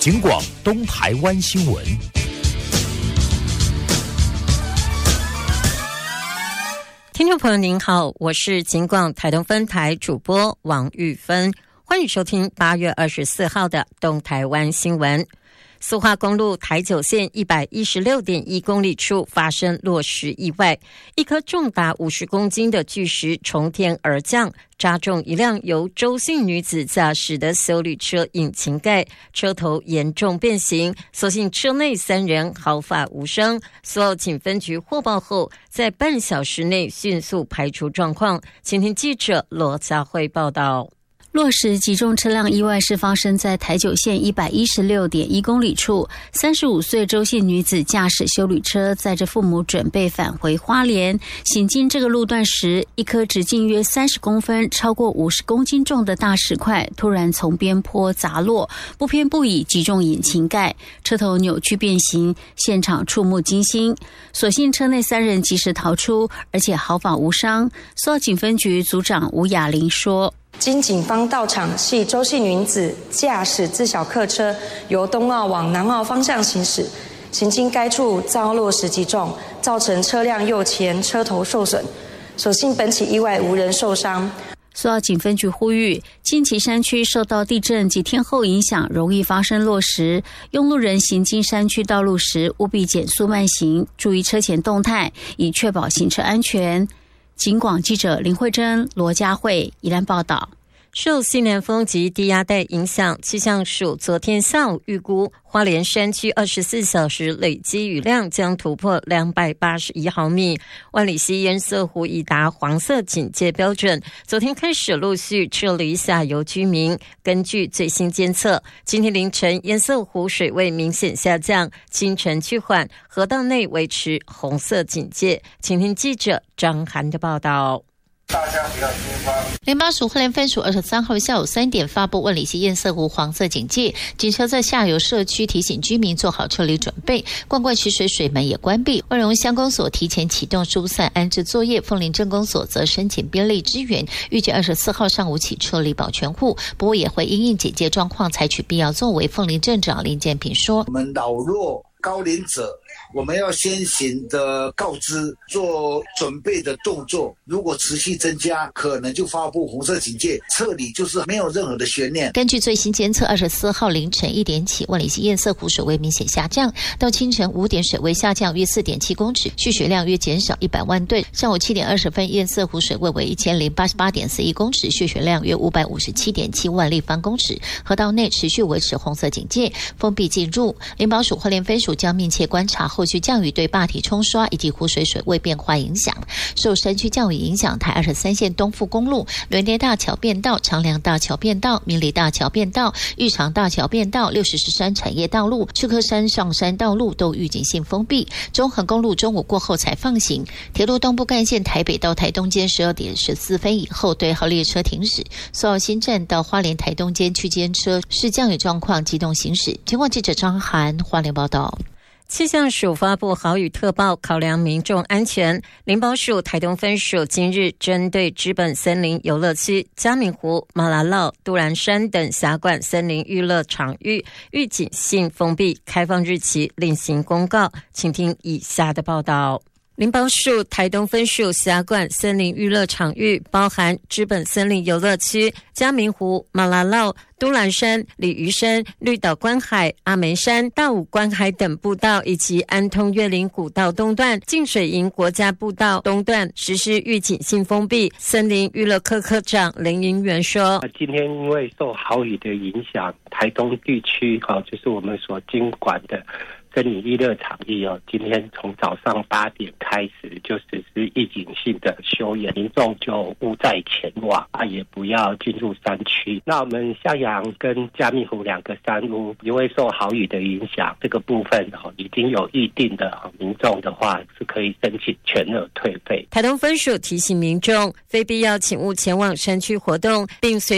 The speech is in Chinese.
警广东台湾新闻。 听众朋友您好，我是警广台东分台主播王玉芬，欢迎收听8月24号的东台湾新闻。苏花公路台九线 116.1 公里处发生落石意外，一颗重达50公斤的巨石从天而降，砸中一辆由周姓女子驾驶的休旅车引擎盖，车头严重变形，所幸车内3人毫发无伤。苏澳警分局获报后，在半小时内迅速排除状况。请听记者罗佳慧报道。 落石击中车辆意外是发生在台九线 116.1 公里处，35岁周姓女子驾驶休旅车，载着父母准备返回花莲。行经这个路段时，一颗直径约30公分、超过50公斤重的大石块突然从边坡砸落，不偏不倚击中引擎盖，车头扭曲变形，现场触目惊心。所幸车内3人及时逃出，而且毫发无伤。苏澳警分局组长吴雅玲说， 经警方到场，系周姓女子驾驶自小客车由东澳往南澳方向行驶，行经该处遭落石击中，造成车辆右前车头受损。所幸本起意外无人受伤。 苏澳警分局呼吁，近期山区受到地震及天候影响，容易发生落石，用路人行经山区道路时务必减速慢行，注意车前动态，以确保行车安全。警广记者林慧珍、罗佳慧宜兰报道。 受西南风及低压带影响，气象署昨天下午预估花莲山区24小时累积雨量将突破281毫米，万里溪堰塞湖已达黄色警戒标准。昨天开始陆续撤离下游居民。根据最新监测，今天凌晨堰塞湖水位明显下降，清晨趋缓，河道内维持红色警戒。请听记者张涵的报道。 大家不要惊慌。 联邦署花莲分署23号下午3点发布万里溪堰塞湖黄色警戒，警车在下游社区提醒居民做好撤离准备，灌灌取水水门也关闭。万荣乡公所提前启动疏散安置作业，凤林镇公所则申请编类支援，预计24号上午起撤离保全户，不过也会因应警戒状况采取必要作为。凤林镇长林建平说， 我们老弱高龄者，我们要先行的告知，做准备的动作。如果持续增加，可能就发布红色警戒，撤离就是没有任何的悬念。 根据最新监测，24号凌晨1点起，万里溪堰塞湖水位明显下降，到清晨5点水位下降约 4.7 公尺，蓄水量约减少100万吨。上午7点20分，堰塞湖水位为 1088.41 公尺，蓄水量约 557.7 万立方公尺，河道内持续维持红色警戒，封闭进入。联保署花莲分署将密切观察后续降雨对坝体冲刷以及湖水水位变化影响。受山区降雨影响，台23线东富公路、伦爹大桥变道、长良大桥变道、明里大桥变道、玉长大桥变道、60石山产业道路、赤科山上山道路都预警性封闭。中横公路中午过后才放行。铁路东部干线台北到台东间12点14分以后对号列车停驶。苏澳新站到花莲台东间区间车视降雨状况机动行驶。经过记者张涵花莲报道。 气象署发布豪雨特报，考量民众安全。林保署台东分署今日针对知本森林游乐区、嘉明湖、马拉酪、都兰山等辖管森林娱乐场域预警性封闭，开放日期另行公告。请听以下的报道。林保署台东分署辖管森林娱乐场域，包含知本森林游乐区、嘉明湖、马拉酪、都兰山、鲤鱼山、绿岛观海、阿梅山、大武观海等步道，以及安通越岭古道东段、净水营国家步道东段实施预警性封闭。森林娱乐科科长林英元说， 今天因为受豪雨的影响，台东地区就是我们所经管的森林娱乐场域今天从早上8点开始就实施预警性的休园，民众就勿再前往也不要进入山区。那我们向阳跟嘉明湖2个山屋因为受豪雨的影响，这个部分已经有预定的民众的话是可以申请全额退费。 台东分署提醒民众，非必要请勿前往山区活动，并随